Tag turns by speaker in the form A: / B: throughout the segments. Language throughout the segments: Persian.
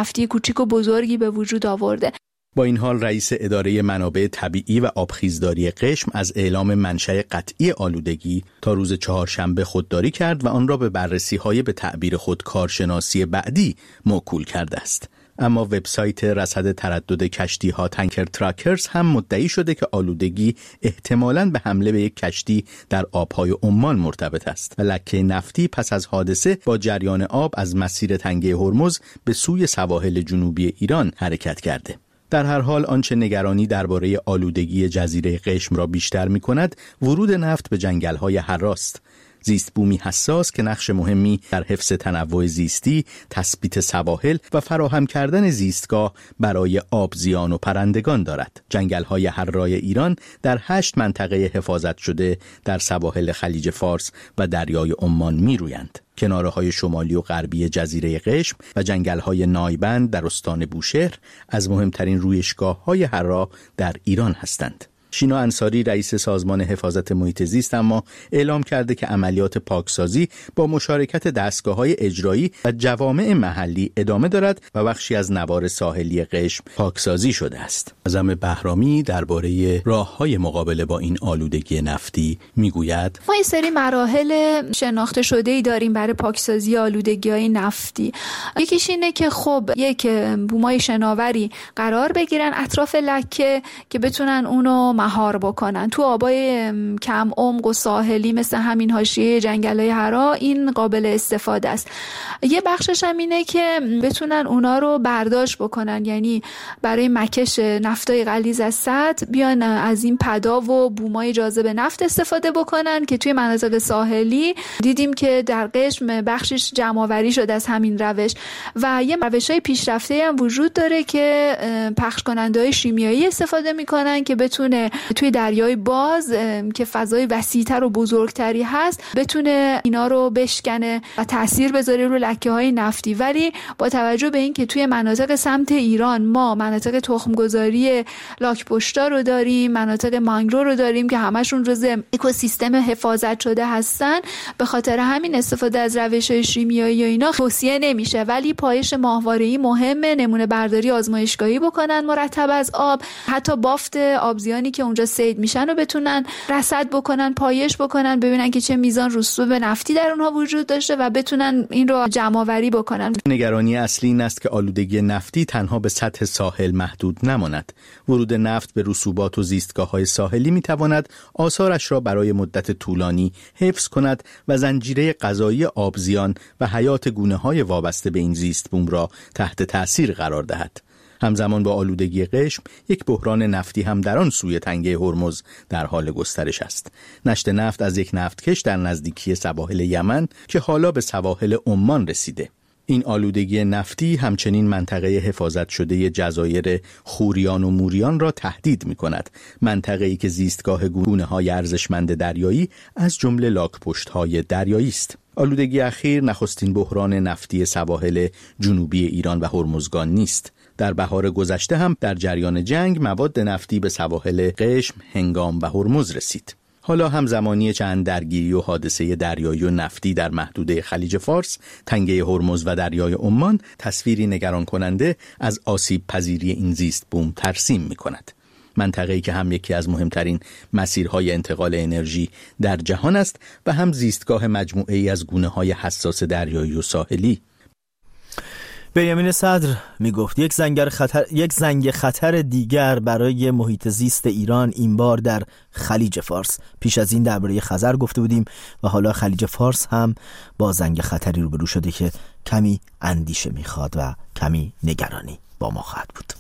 A: نفتی کوچیک و بزرگی به وجود آورده.
B: با این حال رئیس اداره منابع طبیعی و آبخیزداری قشم از اعلام منشأ قطعی آلودگی تا روز چهارشنبه خودداری کرد و آن را به بررسی‌های به تعبیر خود کارشناسی بعدی موکول کرده است. اما وبسایت رصد تردد کشتی‌ها تانکر تراکرز هم مدعی شده که آلودگی احتمالاً به حمله به یک کشتی در آب‌های عمان مرتبط است و لکه نفتی پس از حادثه با جریان آب از مسیر تنگه هرمز به سوی سواحل جنوبی ایران حرکت کرده. در هر حال آنچه نگرانی درباره آلودگی جزیره قشم را بیشتر می‌کند ورود نفت به جنگل‌های حراست. زیست بومی حساس که نقش مهمی در حفظ تنوع زیستی، تثبیت سواحل و فراهم کردن زیستگاه برای آبزیان و پرندگان دارد. جنگل‌های حرای ایران در 8 منطقه حفاظت شده در سواحل خلیج فارس و دریای عمان می‌رویند. کناره‌های شمالی و غربی جزیره قشم و جنگل‌های نایبند در استان بوشهر از مهمترین رویشگاه‌های حرا در ایران هستند. شینا انصاری رئیس سازمان حفاظت محیط زیست اما اعلام کرده که عملیات پاکسازی با مشارکت دستگاه‌های اجرایی و جوامع محلی ادامه دارد و بخشی از نوار ساحلی قشم پاکسازی شده است. اعظم بهرامی درباره راه‌های مقابله با این آلودگی نفتی میگوید:
A: ما این سری مراحل شناخته شده‌ای داریم برای پاکسازی آلودگی‌های نفتی. یکیش اینه که خب یک بومای شناوری قرار بگیرن اطراف لکه که بتونن اونو مهار بکنن. تو آبای کم عمق و ساحلی مثل همین حاشیه جنگل‌های حرا این قابل استفاده است. یه بخشش هم اینه که بتونن اونا رو برداشت بکنن، یعنی برای مکش نفتای غلیظ از سطح بیان از این پدا و بومای جاذب نفت استفاده بکنن که توی مناطق ساحلی دیدیم که در قشم بخشش جمع‌آوری شده از همین روش و یه روش‌های پیشرفته هم وجود داره که پخش کننده‌های شیمیایی استفاده می‌کنن که بتونه توی دریای باز که فضای وسیع‌تر و بزرگتری هست بتونه اینا رو بشکنه و تاثیر بذاره رو لکه‌های نفتی. ولی با توجه به این که توی مناطق سمت ایران ما مناطق تخمگذاری لاک‌پشتا رو داریم، مناطق مانگرو رو داریم که همشون جزء اکوسیستم حفاظت شده هستن، به خاطر همین استفاده از روش‌های شیمیایی و اینا توصیه نمیشه. ولی پایش ماهواره‌ای مهمه، نمونه برداری آزمایشگاهی بکنن مرتب از آب، حتی بافت آبزیانی که اونجا صید میشن رو بتونن رصد بکنن، پایش بکنن، ببینن که چه میزان رسوب نفتی در اونها وجود داشته و بتونن این رو جمع آوری بکنن.
B: نگرانی اصلی این است که آلودگی نفتی تنها به سطح ساحل محدود نماند. ورود نفت به رسوبات و زیستگاه‌های ساحلی میتواند آثارش را برای مدت طولانی حفظ کند و زنجیره غذایی آبزیان و حیات گونه‌های وابسته به این زیست بوم را تحت تأثیر قرار دهد. همزمان با آلودگی قشم یک بحران نفتی هم در آن سوی تنگه هرمز در حال گسترش است. نشت نفت از یک نفتکش در نزدیکی سواحل یمن که حالا به سواحل عمان رسیده. این آلودگی نفتی همچنین منطقه حفاظت شده جزایر خوریان و موریان را تهدید می کند. منطقه‌ای که زیستگاه گونه‌های ارزشمند دریایی از جمله لاک‌پشت‌های دریایی است. آلودگی اخیر نخستین بحران نفتی سواحل جنوبی ایران و هرمزگان نیست. در بهار گذشته هم در جریان جنگ مواد نفتی به سواحل قشم، هنگام و هرمز رسید. حالا همزمانی چند درگیری و حادثه دریایی و نفتی در محدوده خلیج فارس، تنگه هرمز و دریای عمان تصویری نگران کننده از آسیب پذیری این زیست بوم ترسیم می کند. منطقه‌ای که هم یکی از مهمترین مسیرهای انتقال انرژی در جهان است و هم زیستگاه مجموعه‌ای از گونه‌های حساس دریایی و ساحلی.
C: بنیامین صدر میگفت یک زنگ خطر دیگر برای محیط زیست ایران این بار در خلیج فارس. پیش از این درباره خزر گفته بودیم و حالا خلیج فارس هم با زنگ خطری روبرو شده که کمی اندیشه میخواد و کمی نگرانی با ما خواهد بود.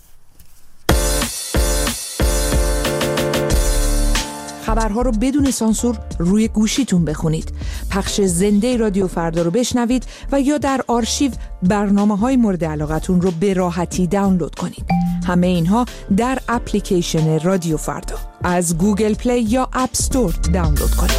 D: خبرها رو بدون سانسور روی گوشیتون بخونید. پخش زنده رادیو فردا رو بشنوید و یا در آرشیو برنامه‌های مورد علاقتون رو به راحتی دانلود کنید. همه اینها در اپلیکیشن رادیو فردا از گوگل پلی یا اپ استور دانلود کنید.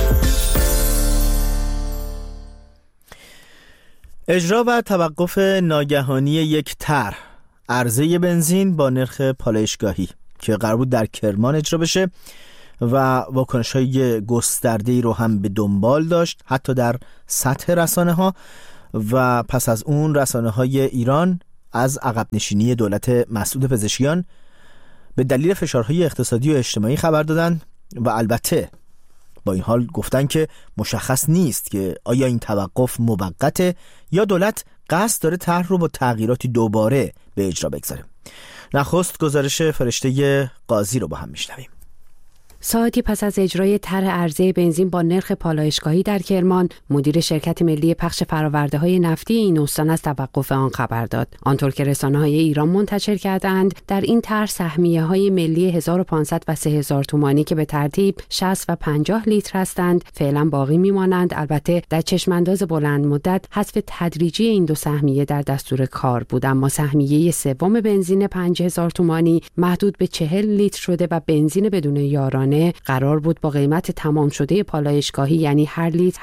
C: اجرا و توقف ناگهانی یک طرح عرضه بنزین با نرخ پالایشگاهی که قرار بود در کرمان اجرا بشه و واکنش‌های گسترده‌ای رو هم به دنبال داشت، حتی در سطح رسانه‌ها. و پس از اون رسانه‌های ایران از عقب نشینی دولت مسعود پزشکیان به دلیل فشارهای اقتصادی و اجتماعی خبر دادن و البته با این حال گفتن که مشخص نیست که آیا این توقف موقته یا دولت قصد داره طرح رو با تغییراتی دوباره به اجرا بگذاره. نخست گزارش فرشته قاضی رو با هم میشنویم.
E: ساعتی پس از اجرای طرح عرضه بنزین با نرخ پالایشگاهی در کرمان، مدیر شرکت ملی پخش فرآورده‌های نفتی این استان از توقف آن خبر داد. آنطور که رسانه‌های ایران منتشر کردند، در این طرح سهمیه‌های ملی 1500 و 3000 تومانی که به ترتیب 60 و 50 لیتر هستند، فعلا باقی می‌مانند. البته در چشمانداز بلند مدت حذف تدریجی این دو سهمیه در دستور کار بود، اما سهمیه سوم بنزین 5000 تومانی محدود به 40 لیتر شده و بنزین بدون یارانه قرار بود با قیمت تمام شده پالایشگاهی یعنی هر لیتر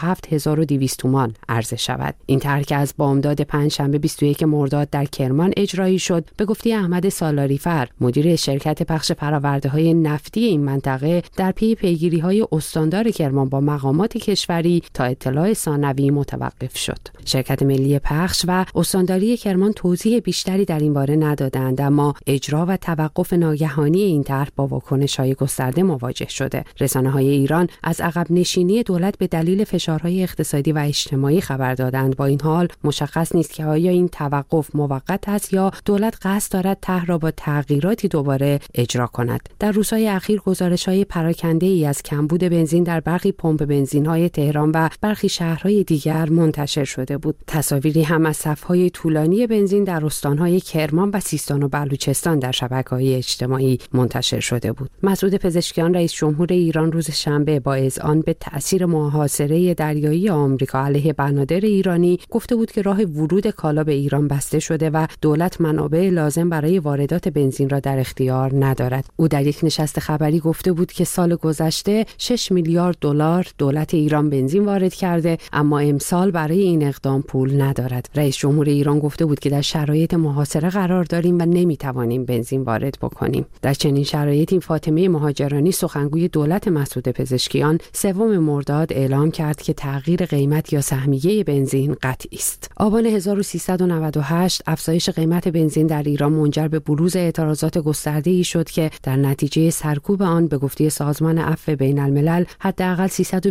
E: 87200 تومان عرضه شود. این طرح که از بامداد پنجشنبه 21 مرداد در کرمان اجرایی شد، به گفته احمد سالاری‌فر، مدیر شرکت پخش فرآورده‌های نفتی این منطقه، در پی پیگیری‌های استاندار کرمان با مقامات کشوری تا اطلاع ثانوی متوقف شد. شرکت ملی پخش و استانداری کرمان توضیح بیشتری در این باره ندادند، اما اجرا و توقف ناگهانی این طرح با واکنش‌های گسترده مواجه شده. رسانه‌های ایران از عقب نشینی دولت به دلیل فشارهای اقتصادی و اجتماعی خبر دادند. با این حال مشخص نیست که آیا این توقف موقت است یا دولت قصد دارد طرح را با تغییراتی دوباره اجرا کند. در روزهای اخیر گزارش‌های پراکنده‌ای از کمبود بنزین در برخی پمپ بنزین‌های تهران و برخی شهرهای دیگر منتشر شده بود. تصاویری هم از صف‌های طولانی بنزین در استان‌های کرمان و سیستان و بلوچستان در شبکه‌های اجتماعی منتشر شده بود. مسعود پزشکیان رئیس جمهور ایران روز شنبه با اذعان به تأثیر محاصره دریایی آمریکا علیه بنادر ایرانی گفته بود که راه ورود کالا به ایران بسته شده و دولت منابع لازم برای واردات بنزین را در اختیار ندارد. او در یک نشست خبری گفته بود که سال گذشته 6 میلیارد دلار دولت ایران بنزین وارد کرده، اما امسال برای این اقدام پول ندارد. رئیس جمهور ایران گفته بود که در شرایط محاصره قرار داریم و نمیتوانیم بنزین وارد بکنیم. در چنین شرایطی فاطمه مهاجرانی سخنگوی دولت مسعود پزشکیان 3 مرداد اعلام کرد که تغییر قیمت یا سهمیه بنزین قطعی است. آبان 1398 افزایش قیمت بنزین در ایران منجر به بروز اعتراضات گسترده‌ای شد که در نتیجه سرکوب آن به گفته سازمان عفو بین الملل حداقل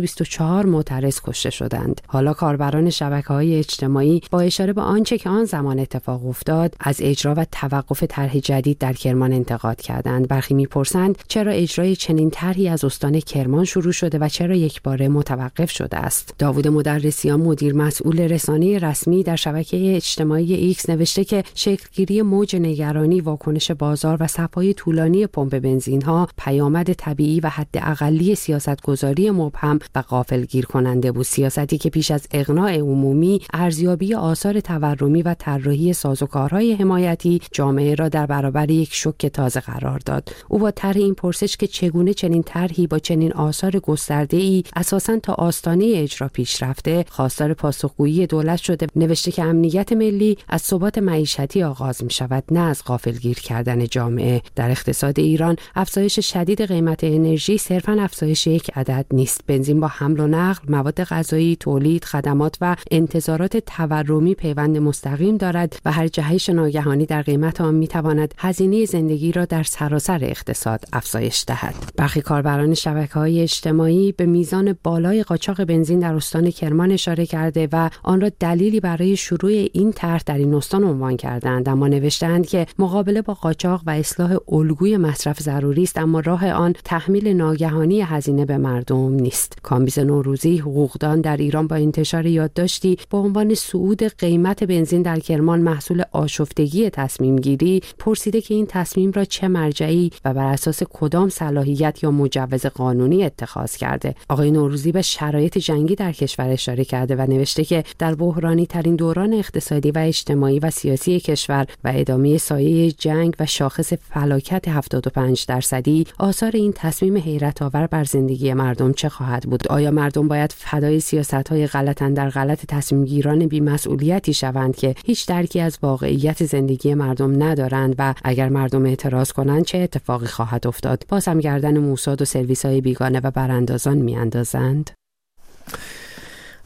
E: 324 معترض کشته شدند. حالا کاربران شبکه‌های اجتماعی با اشاره به آنچه که آن زمان اتفاق افتاد از اجرا و توقف طرح جدید در کرمان انتقاد کردند. برخی می‌پرسند چرا اجرای چنین طرحی از استان کرمان شروع شده و چرا یکباره متوقف شده است. داوود مدرسیان مدیر مسئول رسانه رسمی در شبکه اجتماعی ایکس نوشته که شکلگیری موج نگرانی، واکنش بازار و صف‌های طولانی پمپ بنزین‌ها پیامد طبیعی و حداقلی سیاست‌گذاری مبهم و غافلگیر کننده بود. سیاستی که پیش از اقناع عمومی، ارزیابی آثار تورمی و طراحی سازوکارهای حمایتی جامعه را در برابر یک شوک تازه قرار داد. او با طرح این پرسش که چگونه چنین طرحی با چنین آثار گسترده‌ای اساساً تا آستانه اجرا پیش رفته، خواستار پاسخگویی دولت شده. نوشته که امنیت ملی از ثبات معیشتی آغاز می شود، نه از غافلگیر کردن جامعه. در اقتصاد ایران افزایش شدید قیمت انرژی صرفاً افزایش یک عدد نیست. بنزین با حمل و نقل، مواد غذایی، تولید، خدمات و انتظارات تورمی پیوند مستقیم دارد و هر جهش ناگهانی در قیمت آن می تواند هزینه زندگی را در سراسر اقتصاد افزایش دهد. برخی کاربران شبکه‌های اجتماعی به میزان بالای قاچاق بنزین در استان کرمان اشاره کرده و آن را دلیلی برای شروع این طرح در این استان عنوان کردند، اما نوشتند که مقابله با قاچاق و اصلاح الگوی مصرف ضروری است، اما راه آن تحمیل ناگهانی هزینه به مردم نیست. کامبیز نوروزی، حقوقدان در ایران، با انتشار یادداشتی با عنوان صعود قیمت بنزین در کرمان محصول آشفتگی تصمیم گیری پرسیده که این تصمیم را چه مرجعی و بر اساس کدام صلاحیت یا مجوز قانونی اتخاذ کرده. آقای نوروزی به شرایط جنگی در کشور اشاره کرده و نوشته که در بحرانی ترین دوران اقتصادی و اجتماعی و سیاسی کشور و ادامه سایه جنگ و شاخص فلاکت 75% آثار این تصمیم حیرت آور بر زندگی مردم چه خواهد بود؟ آیا مردم باید فدای سیاست‌های غلط در غلط تصمیم گیران بی‌مسئولیتی شوند که هیچ درکی از واقعیت زندگی مردم ندارند و اگر مردم اعتراض کنند چه اتفاقی خواهد افتاد؟ باز هم گردن موساد و سرویس‌های بیگانه و براندازان میاندازند.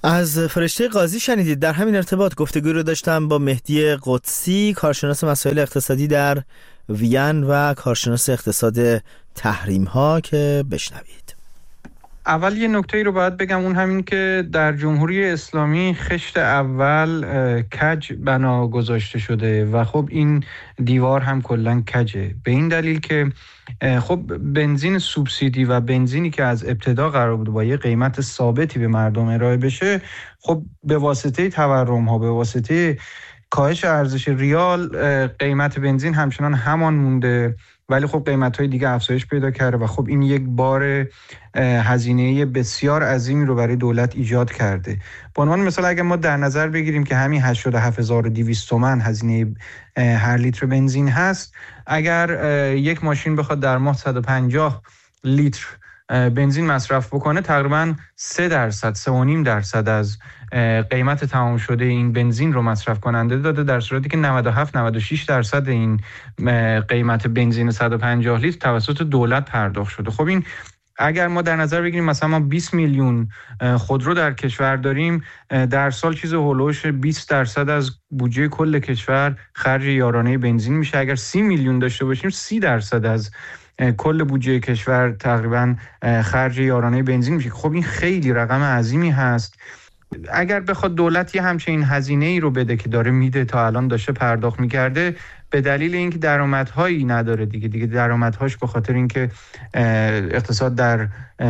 C: از فرشته قاضی شنیدید. در همین ارتباط گفتگوی رو داشتم با مهدی قدسی، کارشناس مسائل اقتصادی در وین و کارشناس اقتصاد تحریم ها، که بشنوید.
F: اول یه نکته رو باید بگم، اون همین که در جمهوری اسلامی خشت اول کج بنا گذاشته شده و خب این دیوار هم کلاً کجه، به این دلیل که خب بنزین سوبسیدی و بنزینی که از ابتدا قرار بود با یه قیمت ثابتی به مردم ارائه بشه، خب به واسطه تورم ها، به واسطه کاهش ارزش ریال، قیمت بنزین همچنان همان مونده، ولی خب قیمت‌های دیگه افزایش پیدا کرده و خب این یک بار هزینه بسیار عظیمی رو برای دولت ایجاد کرده. به عنوان مثال اگر ما در نظر بگیریم که همین 87200 تومان هزینه هر لیتر بنزین هست، اگر یک ماشین بخواد در ماه 150 لیتر بنزین مصرف بکنه، تقریباً 3.5% از قیمت تمام شده این بنزین رو مصرف کننده داده، در صورتی که 97-96% این قیمت بنزین 150 لیتر توسط دولت پرداخت شده. خب این اگر ما در نظر بگیریم مثلا ما 20 میلیون خودرو در کشور داریم، در سال چیز هولوش 20% از بودجه کل کشور خرج یارانه بنزین میشه. اگر 30 میلیون داشته باشیم 30% از کل بودجه کشور تقریبا خرج یارانه بنزین میشه. خب این خیلی رقم عظیمی هست. اگر بخواد دولت یه همچین هزینه ای رو بده که داره میده، تا الان داشته پرداخت میکرده، به دلیل اینکه درآمدهایی نداره دیگه درآمدهاش به خاطر اینکه اقتصاد در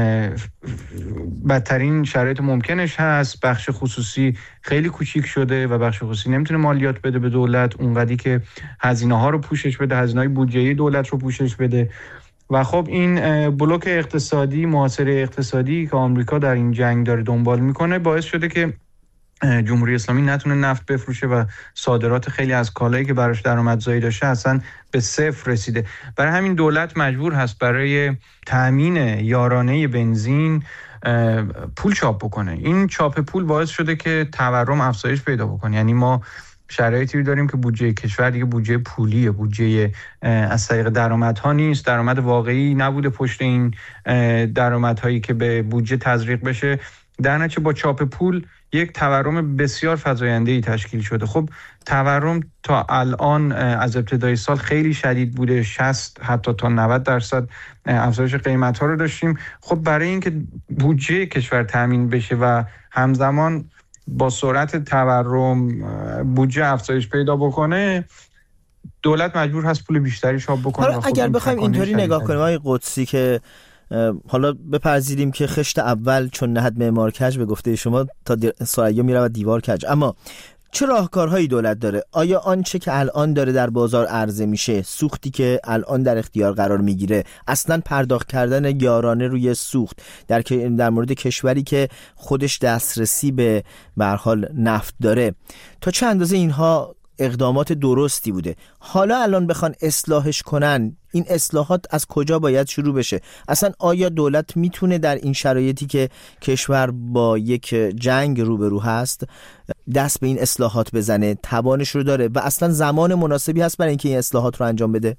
F: بدترین شرایط ممکنش هست، بخش خصوصی خیلی کوچیک شده و بخش خصوصی نمیتونه مالیات بده به دولت اونقدری که هزینه ها رو پوشش بده، هزینه‌های بودجه دولت رو پوشش بده. و خب این بلوک اقتصادی، محاصره اقتصادی که آمریکا در این جنگ داره دنبال میکنه، باعث شده که جمهوری اسلامی نتونه نفت بفروشه و صادرات خیلی از کالایی که براش درآمدزایی داشته اصلا به صفر رسیده. برای همین دولت مجبور هست برای تأمین یارانه بنزین پول چاپ بکنه. این چاپ پول باعث شده که تورم افزایش پیدا بکنه. یعنی ما شرایطی داریم که بودجه کشور دیگه بودجه پولیه، بودجه از طریق درآمدها نیست، درآمد واقعی نبوده پشت این درآمدهایی که به بودجه تزریق بشه. در نتیجه با چاپ پول یک تورم بسیار فزاینده‌ای تشکیل شده. خب تورم تا الان از ابتدای سال خیلی شدید بوده، 60 حتی تا 90% افزایش قیمت‌ها رو داشتیم. خب برای اینکه بودجه کشور تامین بشه و همزمان با سرعت تورم بودجه افزایش پیدا بکنه، دولت مجبور هست پول بیشتری چاپ بکنه.
C: حالا اگر بخوایم اینطوری نگاه کنیم آقای قدسی که حالا بپذیریم که خشت اول چون نهد معمار کج به گفته شما تا ثریا میره و دیوار کج، اما چه راهکارهایی دولت داره؟ آیا آنچه که الان داره در بازار عرضه میشه، سوختی که الان در اختیار قرار میگیره، اصلا پرداخت کردن یارانه روی سوخت در مورد کشوری که خودش دسترسی به هر حال نفت داره، تا چه اندازه اینها اقدامات درستی بوده؟ حالا الان بخوان اصلاحش کنن، این اصلاحات از کجا باید شروع بشه؟ اصلا آیا دولت میتونه در این شرایطی که کشور با یک جنگ روبرو هست دست به این اصلاحات بزنه؟ توانش رو داره و اصلا زمان مناسبی هست برای اینکه این اصلاحات رو انجام بده؟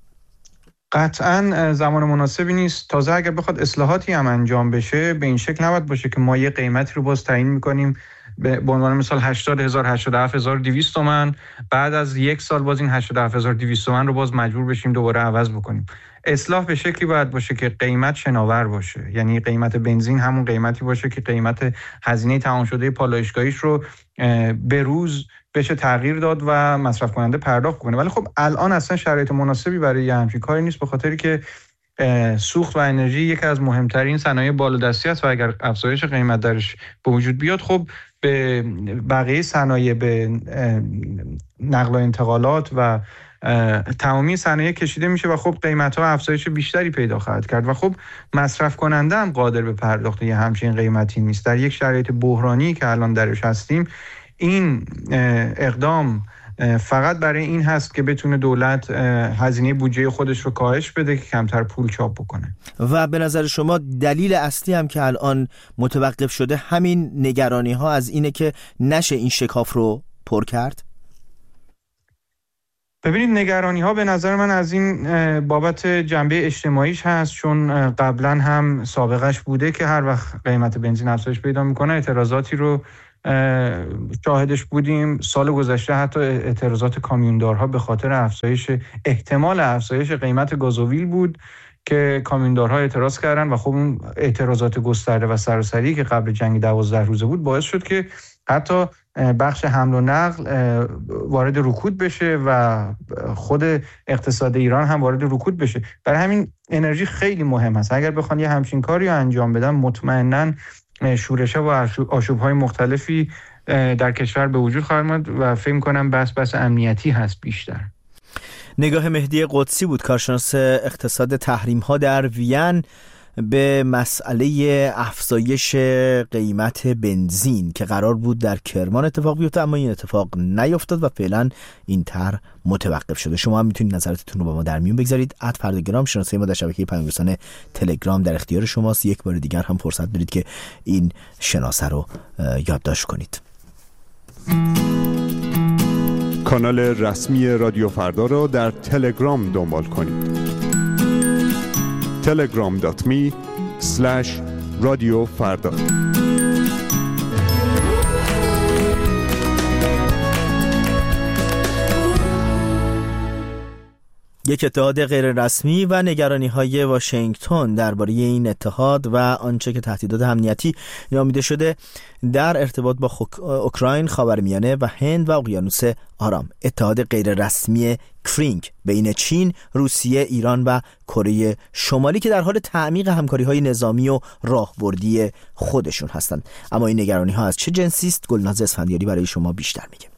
F: قطعا زمان مناسبی نیست. تازه اگر بخواد اصلاحاتی هم انجام بشه، به این شکل نباید باشه که ما یه قیمتی رو باز تعیین میکنیم، به عنوان مثال 80,000 87,200 تومان، بعد از یک سال باز این 87,200 تومان رو باز مجبور بشیم دوباره عوض بکنیم. اصلاح به شکلی باید باشه که قیمت شناور باشه، یعنی قیمت بنزین همون قیمتی باشه که قیمت هزینه تمام شده پالایشگاهیش رو به روز بشه تغییر داد و مصرف کننده پرداخت کنه. ولی خب الان اصلا شرایط مناسبی برای همچین کاری نیست، به خاطری که سوخت و انرژی یکی از مهمترین صنایع بالادستی است و اگر افزایش قیمت درش به وجود بیاد، خب به بقیه صنایع، به نقل و انتقالات و تمامی صنایع کشیده میشه و خب قیمت‌ها افزایش بیشتری پیدا خواهد کرد و خب مصرف کننده هم قادر به پرداخت یه همچین قیمتی نیست. در یک شرایط بحرانی که الان درش هستیم، این اقدام فقط برای این هست که بتونه دولت هزینه بودجه خودش رو کاهش بده که کمتر پول چاپ بکنه.
C: و به نظر شما دلیل اصلی هم که الان متوقف شده همین نگرانی ها از اینه که نشه این شکاف رو پر کرد؟
F: ببینید نگرانی ها به نظر من از این بابت جنبه اجتماعیش هست، چون قبلا هم سابقش بوده که هر وقت قیمت بنزین افزایش پیدا میکنه اعتراضاتی رو شاهدش بودیم. سال گذشته حتی اعتراضات کامیوندارها به خاطر احتمال افزایش قیمت گازوئیل بود که کامیوندارها اعتراض کردن و خب اون اعتراضات گسترده و سراسری که قبل جنگ 12 روزه بود باعث شد که حتی بخش حمل و نقل وارد رکود بشه و خود اقتصاد ایران هم وارد رکود بشه. برای همین انرژی خیلی مهم است. اگر بخوان یه همچین کاری رو انجام بدن مطمئناً شورش‌ها و آشوب‌های مختلفی در کشور به وجود خواهد اومد و فکر می‌کنم بس امنیتی هست بیشتر.
C: نگاه مهدی قدسی بود، کارشناس اقتصاد تحریم‌ها در وین، به مسئله افزایش قیمت بنزین که قرار بود در کرمان اتفاق بیفته اما این اتفاق نیفتاد و فعلا این طرح متوقف شده. شما هم میتونید نظراتتون رو با ما در میون بگذارید. @فردگرام شناسه ما در شبکه پیام رسانه تلگرام در اختیار شماست. یک بار دیگر هم فرصت دارید که این شناسه رو یادداشت کنید.
G: کانال رسمی رادیو فردا رو در تلگرام دنبال کنید. telegram.me/radiofarda.
C: یک اتحاد غیررسمی و نگرانی‌های واشنگتن درباره این اتحاد و آنچه که تهدیدات امنیتی نامیده شده در ارتباط با اوکراین، خاورمیانه و هند و اقیانوس آرام. اتحاد غیررسمی کرینگ بین چین، روسیه، ایران و کره شمالی که در حال تعمیق همکاری‌های نظامی و راهبردی خودشون هستند. اما این نگرانی‌ها از چه جنسی است؟ گلناز اسفندیاری برای شما بیشتر میگه.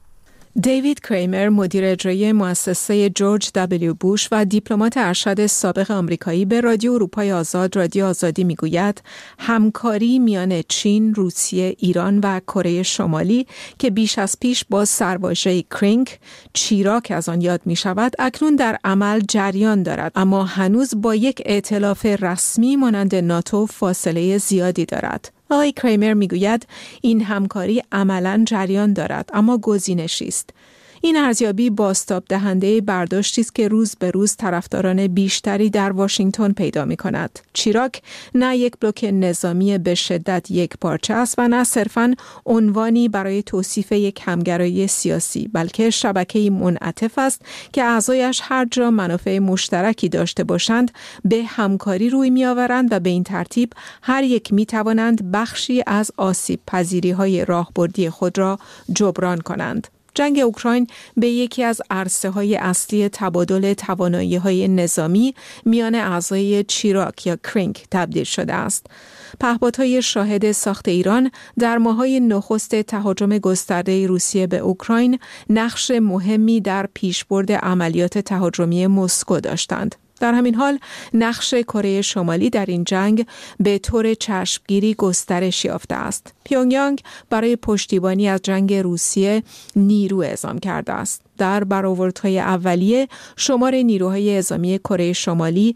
D: دیوید کریمر، مدیر اجرایی مؤسسه جورج دبلیو بوش و دیپلمات ارشد سابق آمریکایی، به رادیو اروپای آزاد، رادیو آزادی میگوید همکاری میان چین، روسیه، ایران و کره شمالی که بیش از پیش با سرواژه کرینگ، چیراک از آن یاد می شود، اکنون در عمل جریان دارد، اما هنوز با یک ائتلاف رسمی مانند ناتو فاصله زیادی دارد. آقای کریمر میگوید این همکاری عملاً جریان دارد اما گزینشی است. این ارزیابی بازتاب دهنده برداشتی است که روز به روز طرفداران بیشتری در واشنگتن پیدا می کند. چیراک نه یک بلوک نظامی به شدت یک پارچه است و نه صرفاً عنوانی برای توصیف یک همگرایی سیاسی، بلکه شبکه‌ای منعطف است که اعضایش هر جا منافع مشترکی داشته باشند به همکاری روی می آورند و به این ترتیب هر یک می توانند بخشی از آسیب پذیری‌های راهبردی خود را جبران کنند. جنگ اوکراین به یکی از عرصه‌های اصلی تبادل توانایی‌های نظامی میان اعضای چیراک یا کرینگ تبدیل شده است. پهپادهای شاهد ساخت ایران در ماه‌های نخست تهاجم گسترده روسیه به اوکراین نقش مهمی در پیشبرد عملیات تهاجمی مسکو داشتند. در همین حال نقش کره شمالی در این جنگ به طور چشمگیری گسترش یافته است. پیونگیانگ برای پشتیبانی از جنگ روسیه نیرو اعزام کرده است. در برآوردهای اولیه شمار نیروهای اعزامی کره شمالی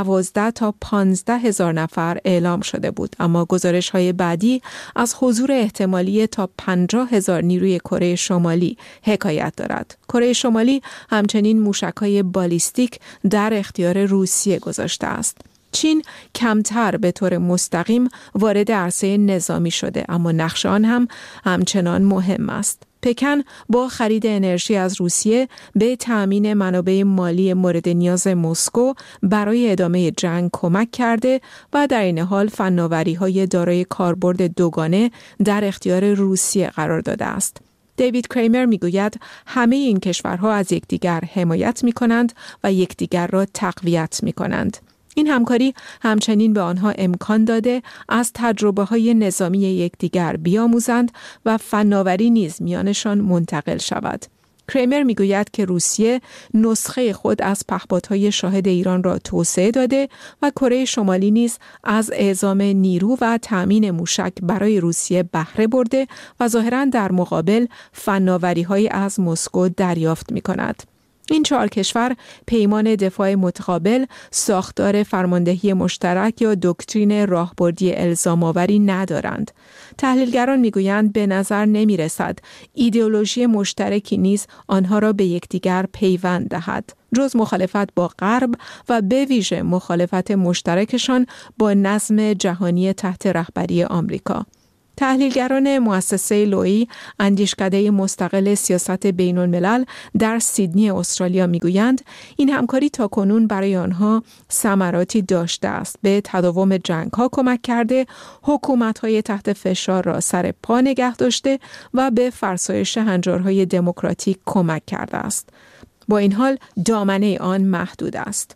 D: 12 تا 15 هزار نفر اعلام شده بود، اما گزارش‌های بعدی از حضور احتمالی تا 50 هزار نیروی کره شمالی حکایت دارد. کره شمالی همچنین موشک‌های بالیستیک در اختیار روسیه گذاشته است. چین کمتر به طور مستقیم وارد عرصه نظامی شده، اما نقش آن هم همچنان مهم است. پکن با خرید انرژی از روسیه به تأمین منابع مالی مورد نیاز مسکو برای ادامه جنگ کمک کرده و در این حال فناوری‌های دارای کاربرد دوگانه در اختیار روسیه قرار داده است. دیوید کریمر میگوید همه این کشورها از یکدیگر حمایت می‌کنند و یکدیگر را تقویت می‌کنند. این همکاری همچنین به آنها امکان داده از تجربه‌های نظامی یکدیگر بیاموزند و فناوری نیز میانشان منتقل شود. کریمر میگوید که روسیه نسخه خود از پهپادهای شاهد ایران را توسعه داده و کره شمالی نیز از اعزام نیرو و تأمین موشک برای روسیه بهره برده و ظاهراً در مقابل فناوری‌های از مسکو دریافت می‌کند. این 4 کشور پیمان دفاع متقابل، ساختار فرماندهی مشترک یا دکترین راهبردی الزام‌آوری ندارند. تحلیلگران میگویند به نظر نمی‌رسد ایدئولوژی مشترکی نیز آنها را به یکدیگر پیوند دهد، جز مخالفت با غرب و به ویژه مخالفت مشترکشان با نظم جهانی تحت رهبری آمریکا. تحلیلگران مؤسسه لویی، اندیشکده مستقل سیاست بین الملل در سیدنی استرالیا میگویند این همکاری تاکنون برای آنها ثمراتی داشته است، به تداوم جنگ‌ها کمک کرده، حکومت‌های تحت فشار را سر پا نگه داشته و به فرسایش هنجارهای دموکراتیک کمک کرده است. با این حال دامنه آن محدود است.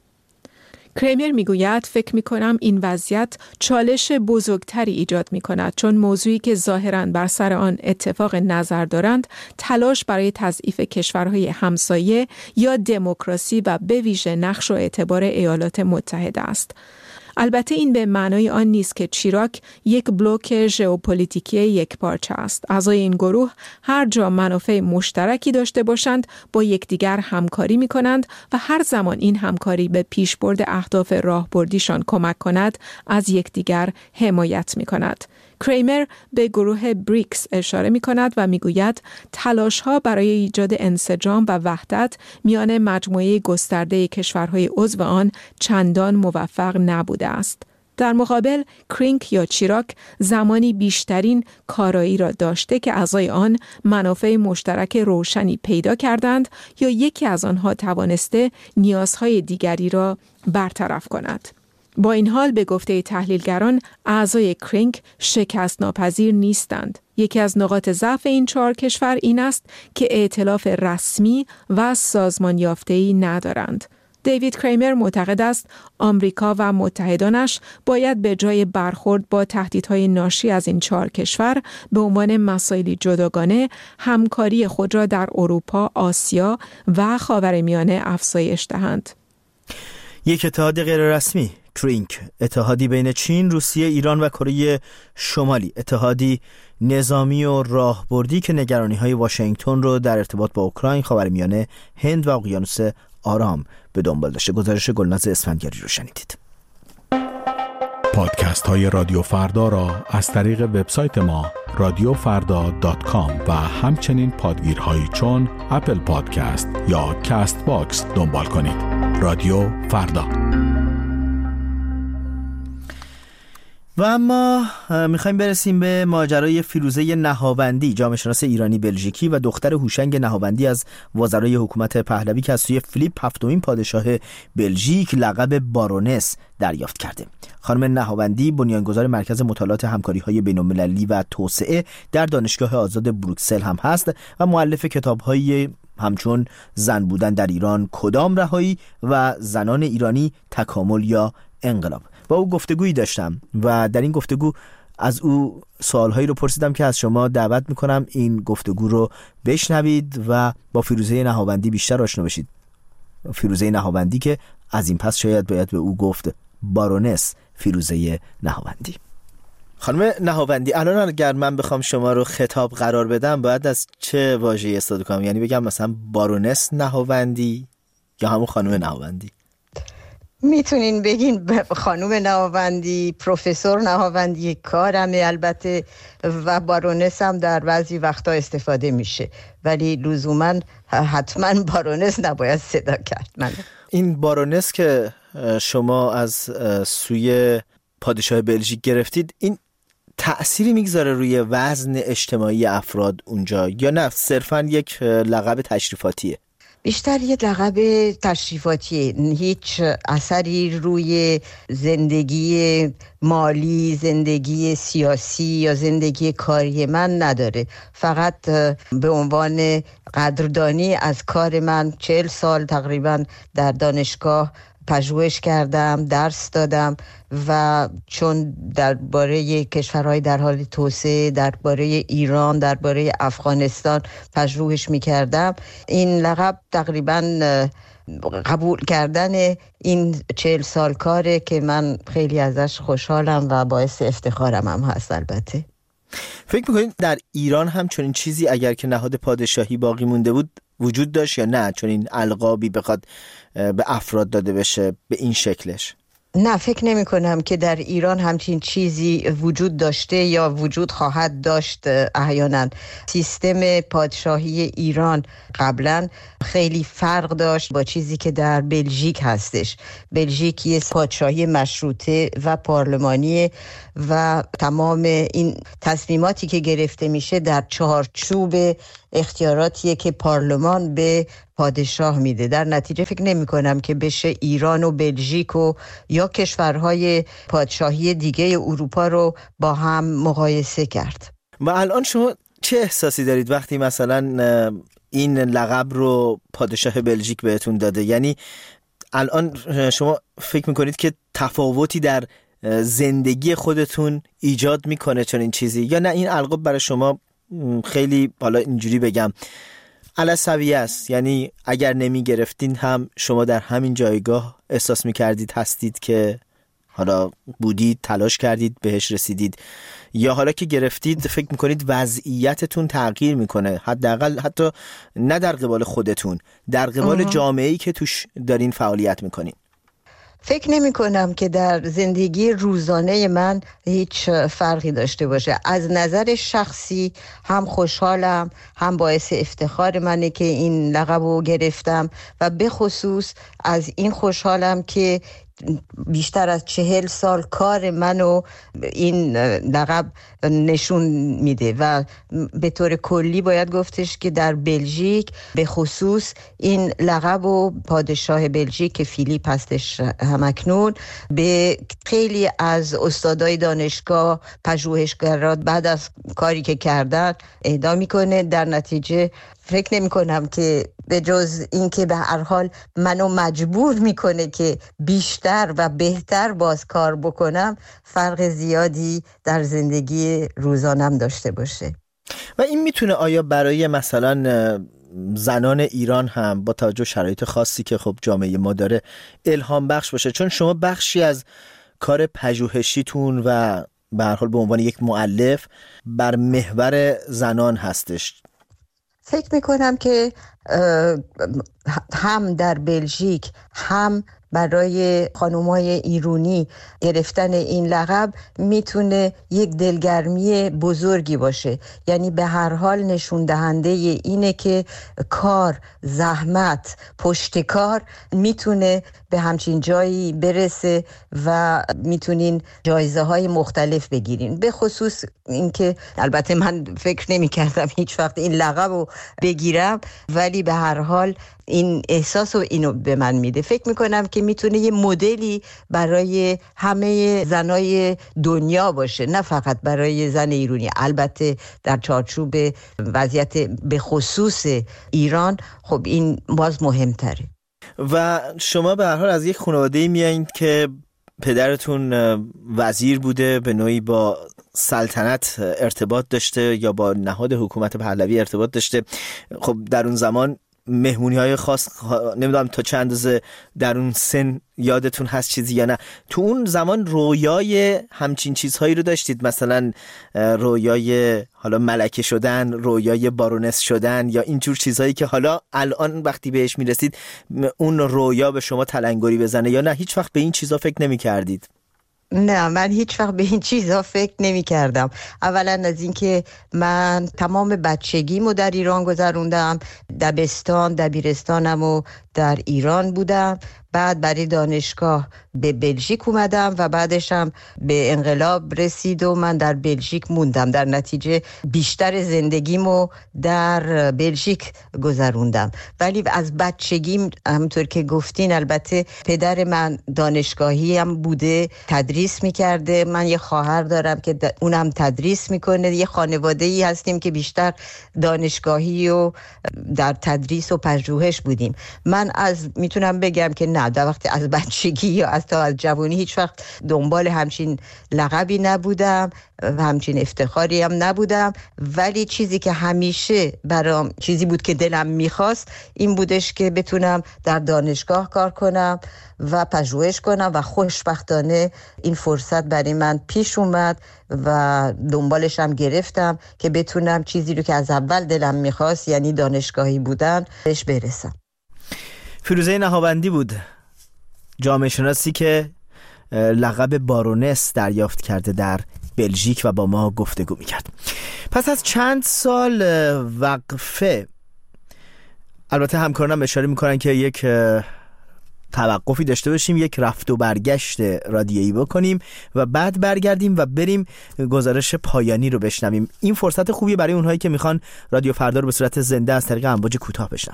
D: کریمر میگوید فکر میکنم این وضعیت چالش بزرگتری ایجاد میکند، چون موضوعی که ظاهراً بر سر آن اتفاق نظر دارند تلاش برای تضعیف کشورهای همسایه یا دموکراسی و به ویژه نقش و اعتبار ایالات متحده است. البته این به معنای آن نیست که چیراک یک بلوک ژئوپلیتیکی یکپارچه است. اعضای این گروه هر جا منافع مشترکی داشته باشند با یکدیگر همکاری می‌کنند و هر زمان این همکاری به پیشبرد اهداف راهبردیشان کمک کند از یکدیگر حمایت می‌کند. کریمر به گروه بریکس اشاره می کند و می گوید تلاش‌ها برای ایجاد انسجام و وحدت میان مجموعه گسترده کشورهای عضو آن چندان موفق نبوده است. در مقابل کرینک یا چیراک زمانی بیشترین کارایی را داشته که اعضای آن منافع مشترک روشنی پیدا کردند یا یکی از آنها توانسته نیازهای دیگری را برطرف کند. با این حال به گفته تحلیلگران اعضای کرینک شکست ناپذیر نیستند. یکی از نقاط ضعف این 4 کشور این است که ائتلاف رسمی و سازمان یافته‌ای ندارند. دیوید کریمر معتقد است آمریکا و متحدانش باید به جای برخورد با تهدیدهای ناشی از این 4 کشور به عنوان مسائلی جداگانه همکاری خود را در اروپا، آسیا و خاورمیانه افزایش دهند.
C: یک اتحاد غیررسمی کرینک، اتحادی بین چین، روسیه، ایران و کره شمالی، اتحادی نظامی و راهبردی که نگرانی‌های واشنگتن رو در ارتباط با اوکراین، خاورمیانه، هند و اقیانوس آرام به دنبال داشته. گزارش گلناز اسفندیاری رو شنیدید.
H: پادکست های رادیو فردا را از طریق وبسایت ما radiofarda.com و همچنین پادگیرهایی چون اپل پادکست یا کاست باکس دنبال کنید. رادیو فردا.
C: و اما میخوایم برسیم به ماجرای فیروزه نهاوندی، جامعه شناس ایرانی بلژیکی و دختر هوشنگ نهاوندی از وزرای حکومت پهلوی که از سوی فیلیپ هفتمین پادشاه بلژیک لقب بارونس دریافت کرده. خانم نهاوندی بنیانگذار مرکز مطالعات همکاری‌های بین‌المللی و توسعه در دانشگاه آزاد بروکسل هم هست و مؤلف کتاب‌های همچون زن بودن در ایران، کدام رهایی و زنان ایرانی، تکامل یا انقلاب. با او گفتگویی داشتم و در این گفتگو از او سوالهایی رو پرسیدم که از شما دعوت میکنم این گفتگو رو بشنوید و با فیروزه نهاوندی بیشتر آشنا بشید. فیروزه نهاوندی که از این پس شاید باید به او گفت بارونس فیروزه نهاوندی. خانم نهاوندی، الان اگر من بخوام شما رو خطاب قرار بدم باید از چه واژه‌ای استفاده کنم؟ یعنی بگم مثلا بارونس نهاوندی یا همون خانم نهاوندی؟
I: میتونین بگین خانوم نهاوندی، پروفسور نهاوندی کارمه البته، و بارونس هم در بعضی وقتا استفاده میشه، ولی لزوما حتما بارونس نباید صدا کرد.
C: این بارونس که شما از سوی پادشاه بلژیک گرفتید، این تأثیری میگذاره روی وزن اجتماعی افراد اونجا یا نه صرفا یک لقب تشریفاتیه؟
I: بیشتر یه لقب تشریفاتیه، هیچ اثری روی زندگی مالی، زندگی سیاسی یا زندگی کاری من نداره. فقط به عنوان قدردانی از کار من 40 سال تقریبا در دانشگاه پژوهش کردم، درس دادم و چون درباره کشورهای در حال توسعه، درباره ایران، درباره افغانستان پژوهش می‌کردم، این لقب تقریباً قبول کردن این 40 سال کاره که من خیلی ازش خوشحالم و باعث افتخارم هم هست. البته
C: فکر میکنید در ایران هم چنین چیزی اگر که نهاد پادشاهی باقی مونده بود وجود داشت یا نه، چون این القابی بخواد به افراد داده بشه به این شکلش؟
I: نه، فکر نمی کنم که در ایران همچین چیزی وجود داشته یا وجود خواهد داشت. احیانا سیستم پادشاهی ایران قبلا خیلی فرق داشت با چیزی که در بلژیک هستش. بلژیک یه پادشاهی مشروطه و پارلمانی و تمام این تصمیماتی که گرفته میشه در چارچوب اختیاراتیه که پارلمان به پادشاه میده. در نتیجه فکر نمی کنم که بشه ایران و بلژیک و یا کشورهای پادشاهی دیگه اروپا رو با هم مقایسه کرد.
C: و الان شما چه احساسی دارید وقتی مثلا این لقب رو پادشاه بلژیک بهتون داده؟ یعنی الان شما فکر میکنید که تفاوتی در زندگی خودتون ایجاد میکنه چون این چیزی، یا نه این القاب برای شما خیلی حالا اینجوری بگم علسویه است؟ یعنی اگر نمی گرفتین هم شما در همین جایگاه احساس میکردید هستید که حالا بودید، تلاش کردید بهش رسیدید، یا حالا که گرفتید فکر میکنید وضعیتتون تغییر میکنه، حداقل حتی نه در قبال خودتون، در قبال جامعه‌ای که توش دارین فعالیت میکنین؟
I: فکر نمی کنم که در زندگی روزانه من هیچ فرقی داشته باشه. از نظر شخصی هم خوشحالم، هم باعث افتخار منه که این لقب رو گرفتم و به خصوص از این خوشحالم که بیشتر از 40 سال کار منو این لقب نشون میده و به طور کلی باید گفتش که در بلژیک به خصوص این لقب و پادشاه بلژیک که فیلیپ هستش همکنون به خیلی از استادای دانشگاه، پژوهشگران بعد از کاری که کردن اهدا میکنه. در نتیجه فکر نمی کنم که به جز این که به هر حال منو مجبور میکنه که بیشتر و بهتر باز کار بکنم، فرق زیادی در زندگی روزانم داشته باشه.
C: و این میتونه آیا برای مثلا زنان ایران هم با توجه شرایط خاصی که خب جامعه ما داره الهام بخش باشه؟ چون شما بخشی از کار پژوهشیتون و به هر حال به عنوان یک مؤلف بر محور زنان هستش.
I: فکر میکنم که هم در بلژیک هم برای خانومای ایرانی گرفتن این لقب میتونه یک دلگرمی بزرگی باشه. یعنی به هر حال نشون دهنده اینه که کار، زحمت، پشتکار میتونه به همچین جایی برسه و میتونین جایزه های مختلف بگیرین. به خصوص اینکه البته من فکر نمی کردم هیچ وقت این لقب رو بگیرم، ولی به هر حال این احساس رو اینو به من میده. فکر میکنم که میتونه یه مدلی برای همه زنای دنیا باشه، نه فقط برای زن ایرانی. البته در چارچوب وضعیت به خصوص ایران خب این باز مهمتره.
C: و شما به هر حال از یک خانواده میایید که پدرتون وزیر بوده، به نوعی با سلطنت ارتباط داشته یا با نهاد حکومت پهلوی ارتباط داشته. خب در اون زمان مهمونی های خاص، نمیدونم تا چند اندازه در اون سن یادتون هست چیزی یا نه، تو اون زمان رویای همچین چیزهایی رو داشتید؟ مثلا رویای حالا ملکه شدن، رویای بارونس شدن، یا اینجور چیزهایی که حالا الان وقتی بهش میرسید اون رویا به شما تلنگری بزنه، یا نه هیچ وقت به این چیزها فکر نمی کردید؟
I: نه، من هیچ وقت به این چیزها فکر نمی کردم. اولا از این که من تمام بچگیمو در ایران گذروندم، دبستان، دبیرستانمو در ایران بودم، بعد برای دانشگاه به بلژیک اومدم و بعدش هم به انقلاب رسید و من در بلژیک موندم. در نتیجه بیشتر زندگیمو در بلژیک گذروندم. ولی از بچگیم همونطور که گفتین، البته پدر من دانشگاهی هم بوده، تدریس میکرده. من یه خواهر دارم که اونم تدریس میکنه. یه خانواده‌ای هستیم که بیشتر دانشگاهی و در تدریس و پژوهش بودیم. من میتونم بگم که نه، در وقت از بچگی یا از جوانی هیچ وقت دنبال همچین لقبی نبودم، همچین افتخاری هم نبودم، ولی چیزی که همیشه برام چیزی بود که دلم میخواست این بودش که بتونم در دانشگاه کار کنم و پژوهش کنم و خوشبختانه این فرصت برای من پیش اومد و دنبالش هم گرفتم که بتونم چیزی رو که از اول دلم میخواست، یعنی دانشگاهی بودن، بهش برسم.
C: فیروزه نهاوندی بود، جامعه شناسی که لقب بارونس دریافت کرده در بلژیک و با ما گفتگو میکرد. پس از چند سال وقفه، البته همکارانم اشاره میکنن که یک توقفی داشته باشیم، یک رفت و برگشت رادیویی بکنیم و بعد برگردیم و بریم گزارش پایانی رو بشنویم. این فرصت خوبیه برای اونهایی که میخوان رادیو فردا رو به صورت زنده از طریق امواج کوتاه بشنون.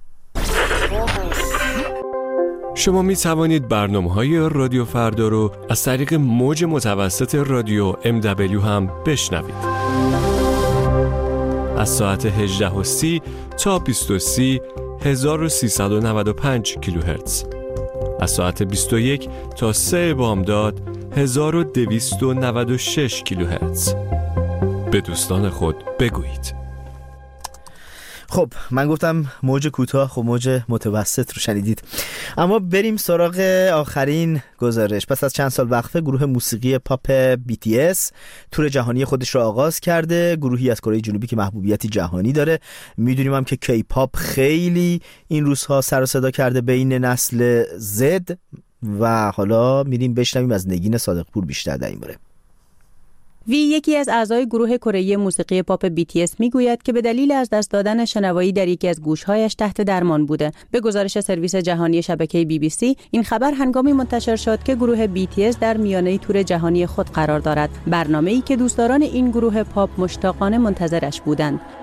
J: شما می توانید برنامه‌های رادیو فردا رو از طریق موج متوسط رادیو MW هم بشنوید. از ساعت 18:30 تا 20:30 1395 کیلوهرتز. از ساعت 21 تا 3 بامداد 1296 کیلوهرتز. به دوستان خود بگویید.
C: خب من گفتم موج کوتاه، خب موج متوسط رو شنیدید. اما بریم سراغ آخرین گزارش. پس از چند سال وقفه گروه موسیقی پاپ BTS تور جهانی خودش رو آغاز کرده. گروهی از کره جنوبی که محبوبیتی جهانی داره. میدونیم هم که کی پاپ خیلی این روزها سر و صدا کرده بین نسل زد و حالا میریم بشنویم از نگین صادقپور بیشتر در این باره.
K: وی یکی از اعضای گروه کره‌ای موسیقی پاپ BTS میگوید که به دلیل از دست دادن شنوایی در یکی از گوش‌هایش تحت درمان بوده. به گزارش سرویس جهانی شبکه BBC این خبر هنگامی منتشر شد که گروه BTS در میانه تور جهانی خود قرار دارد، برنامه‌ای که دوستداران این گروه پاپ مشتاقانه منتظرش بودند.